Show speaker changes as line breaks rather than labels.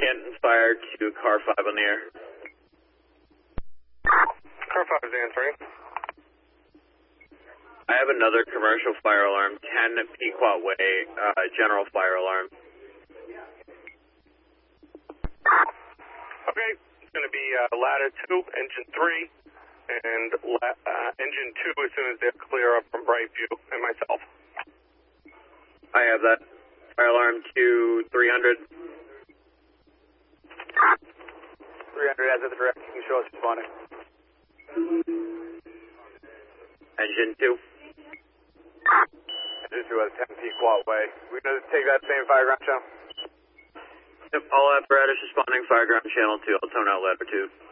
Canton Fire to car 5 on the air.
Car 5 is answering.
I have another commercial fire alarm, 10 Pequot Way, general fire alarm.
Okay, it's going to be ladder 2, engine 3, and engine 2 as soon as they're clear up from Brightview, and myself.
I have that. Fire alarm to 300.
300 as of the direct, you can show us responding.
Engine 2.
Engine 2 has 10 Pequot Way. We going to take that same fireground channel?
Yep, all apparatus responding, fireground channel 2, I'll tone out ladder 2.